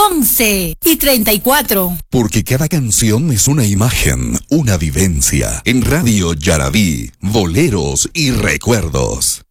11:34. Porque cada canción es una imagen, una vivencia. En Radio Yarabí, boleros y recuerdos.